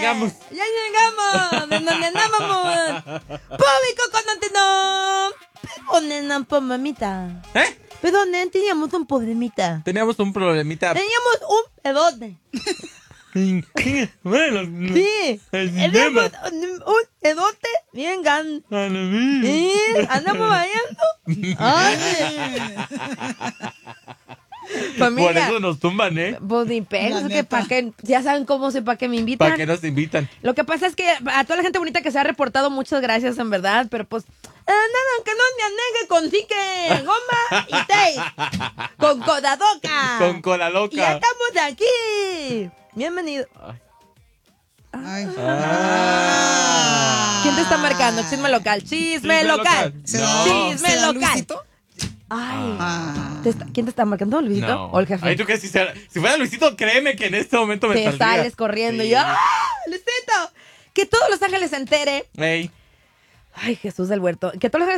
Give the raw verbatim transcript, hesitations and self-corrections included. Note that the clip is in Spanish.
llegamos. Ya llegamos. ¿De dónde andábamos? Público conantino. Perdonen, por mamita. ¿Eh? Perdonen, teníamos un problemita. Teníamos un problemita. Teníamos un pedote. Bueno, Sí. Teníamos un, un pedote bien grande. Sí, andamos bailando. Ay. Familia. Por eso nos tumban, ¿eh? Pues ni pelos, que pa' que, ya saben cómo sé, para qué me invitan. ¿Para qué nos invitan? Lo que pasa es que a toda la gente bonita que se ha reportado, muchas gracias, en verdad, pero pues, eh, nada, que no me anegue con sique, goma y té, con codadoca. Con cola loca. Y ya estamos aquí. Bienvenido. Ay. Ah. ¿Quién te está marcando? Chisme local, chisme, Chisme local. local. ¿Será- Chisme será local. Luisito? Ay. Ah. ¿Te está- ¿Quién te está marcando, Luisito? No. ¿O el jefe? Ay, ¿tú qué? Si, será- si fuera Luisito, créeme que en este momento me Te saldría. sales corriendo Sí. y yo, ¡ah! ¡Luisito! Que todos los ángeles se entere. Ey. Ay, Jesús del huerto. Que todos los ángeles